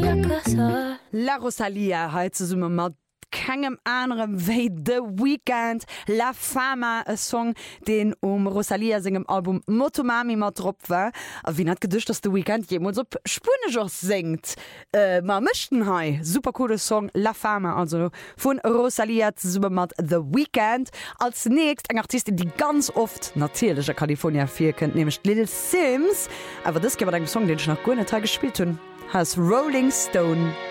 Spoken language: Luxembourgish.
La Rosalia heute summe mat kegem anderem wéi The Weeknd, La Fama, e Song, den Rosalia singem Album Motomami mat drop war. A wie hat gedcht, dats The Weeknd jemals op Spunneger singt. Ma mischten hei super coole Song La Fama, also vun Rosalia summe mat The Weeknd. Als nächst eng Artistin, die ganz oft natierlecher California fir kennt, nämlich Little Sims. Aber das gewer eng Song, den ich nach Gunne gespielt hun. Has Rolling Stone.